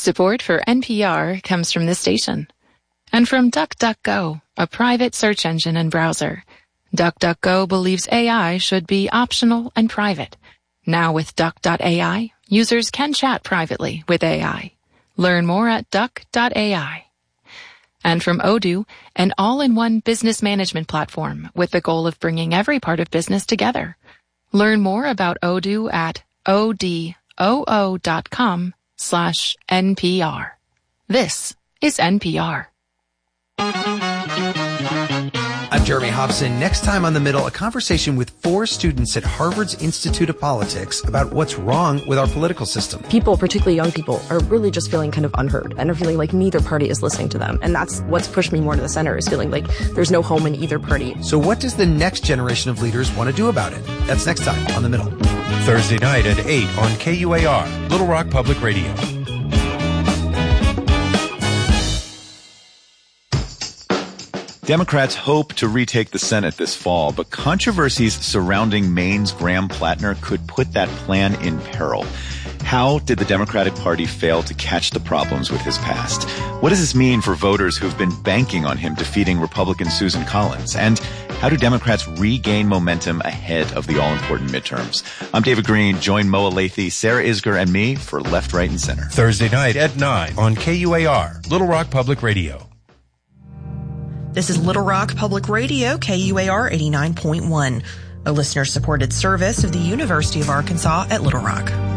Support for NPR comes from this station. And from DuckDuckGo, a private search engine and browser. DuckDuckGo believes AI should be optional and private. Now with Duck.ai, users can chat privately with AI. Learn more at Duck.ai. And from Odoo, an all-in-one business management platform with the goal of bringing every part of business together. Learn more about Odoo at odoo.com/NPR. This is NPR. I'm Jeremy Hobson. Next time on The Middle, a conversation with 4 students at Harvard's Institute of Politics about what's wrong with our political system. People, particularly young people, are really just feeling kind of unheard and are feeling like neither party is listening to them. And that's what's pushed me more to the center, is feeling like there's no home in either party. So what does the next generation of leaders want to do about it? That's next time on The Middle. Thursday night at 8 on KUAR, Little Rock Public Radio. Democrats hope to retake the Senate this fall, but controversies surrounding Maine's Graham Plattner could put that plan in peril. How did the Democratic Party fail to catch the problems with his past? What does this mean for voters who've been banking on him defeating Republican Susan Collins? And how do Democrats regain momentum ahead of the all-important midterms? I'm David Green. Join Moa Lathy, Sarah Isger, and me for Left, Right, and Center. Thursday night at 9 on KUAR, Little Rock Public Radio. This is Little Rock Public Radio, KUAR 89.1, a listener-supported service of the University of Arkansas at Little Rock.